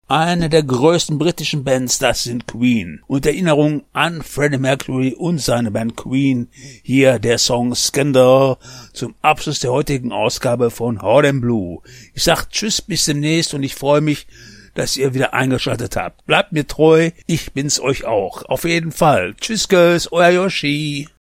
Eine der größten britischen Bands, das sind Queen. Und Erinnerung an Freddie Mercury und seine Band Queen. Hier der Song Scandal zum Abschluss der heutigen Ausgabe von Hot and Blue. Ich sag tschüss, bis demnächst und ich freue mich, dass ihr wieder eingeschaltet habt. Bleibt mir treu, ich bin's euch auch. Auf jeden Fall. Tschüss, Girls, euer Yoshi.